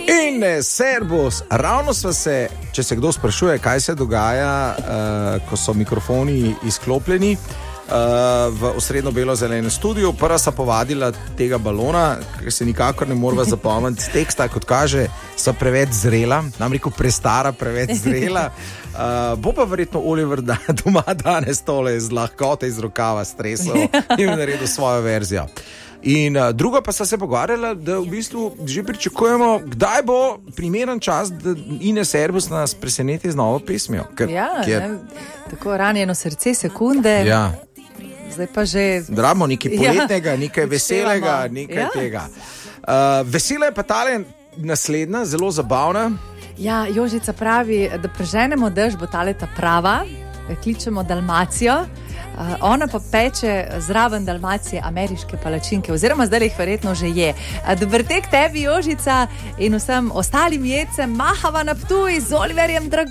In servus, ravno sva se, če se kdo sprašuje, kaj se dogaja, ko so mikrofoni izklopljeni v osrednjo belo-zelenem studiu, prva sta povadila tega balona, ker se nikakor ne morava zapomniti teksta, kot kaže, so preveč zrela, nam rekel prestara, preveč zrela. Bo pa verjetno Oliver doma danes tole z lahkote iz rokava stresel in naredil svojo verzijo. In druga pa sta se pogovarjala, da v bistvu že pričakujemo, kdaj bo primeren čas, da Ines Servus nas preseneti z novo pesmijo. Tako ranjeno srce, sekunde. Ja. Zdaj pa že... Dramo nekaj poletnega, nekaj veselega, nekaj tega. Vesela je pa tale naslednja, zelo zabavna. Ja, Jožica pravi, da preženemo dež, bo tale ta prava, kličemo Dalmacijo. Ona pa peče zraven Dalmacije ameriške palačinke, oziroma zdaj jih verjetno že je. Dober tek tebi, Jožica, in vsem ostalim jedcem, mahava na Ptuj z Oliverjem Dragošem.